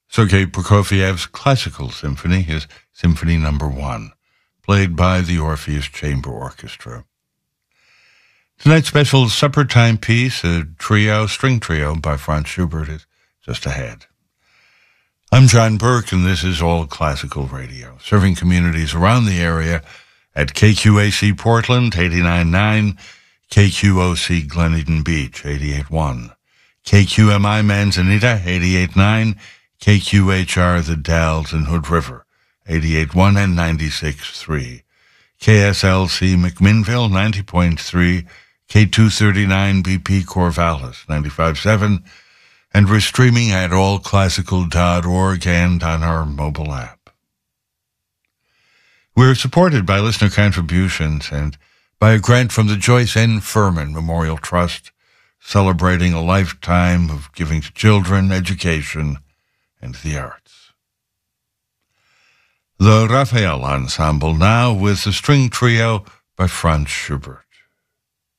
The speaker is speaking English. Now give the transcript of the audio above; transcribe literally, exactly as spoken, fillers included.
Sergei Prokofiev's Classical Symphony is Symphony Number One, played by the Orpheus Chamber Orchestra. Tonight's special supper time piece, a trio, string trio by Franz Schubert, is just ahead. I'm John Burke, and this is All Classical Radio, serving communities around the area at K Q A C Portland, eighty-nine point nine, K Q O C Glen Eden Beach, eighty-eight point one, K Q M I Manzanita, eighty-eight point nine, K Q H R The Dalles and Hood River, eighty-eight point one and ninety-six point three, K S L C McMinnville, ninety point three, K two thirty-nine B P Corvallis, ninety-five point seven, and we're streaming at all classical dot org and on our mobile app. We're supported by listener contributions and by a grant from the Joyce N. Furman Memorial Trust, celebrating a lifetime of giving to children, education, and the arts. The Raphael Ensemble now with the string trio by Franz Schubert.